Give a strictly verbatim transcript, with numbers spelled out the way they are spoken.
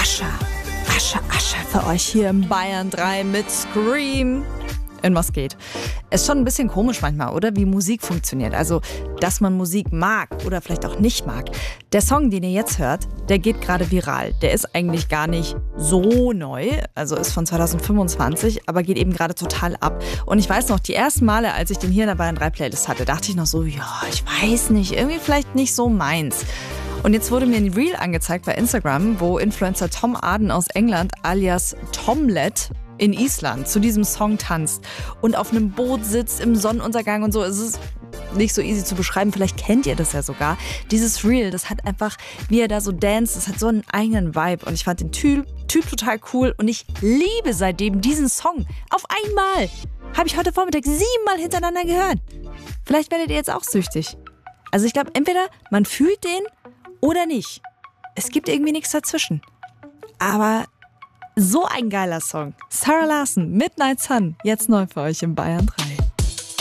Ascher, Ascher, Ascher für euch hier im Bayern drei mit Scream. In was geht. Ist schon ein bisschen komisch manchmal, oder? Wie Musik funktioniert. Also, dass man Musik mag oder vielleicht auch nicht mag. Der Song, den ihr jetzt hört, der geht gerade viral. Der ist eigentlich gar nicht so neu, also ist von zwanzig fünfundzwanzig, aber geht eben gerade total ab. Und ich weiß noch, die ersten Male, als ich den hier in der Bayern drei Playlist hatte, dachte ich noch so, ja, ich weiß nicht, irgendwie vielleicht nicht so meins. Und jetzt wurde mir ein Reel angezeigt bei Instagram, wo Influencer Tom Arden aus England alias Tomlet in Island zu diesem Song tanzt und auf einem Boot sitzt im Sonnenuntergang und so. Es ist nicht so easy zu beschreiben, vielleicht kennt ihr das ja sogar. Dieses Reel, das hat einfach, wie er da so danst, das hat so einen eigenen Vibe und ich fand den Typ, typ total cool und ich liebe seitdem diesen Song. Auf einmal habe ich heute Vormittag siebenmal hintereinander gehört. Vielleicht werdet ihr jetzt auch süchtig. Also ich glaube, entweder man fühlt den oder nicht. Es gibt irgendwie nichts dazwischen. Aber so ein geiler Song. Sarah Larsson, Midnight Sun, jetzt neu für euch im Bayern drei.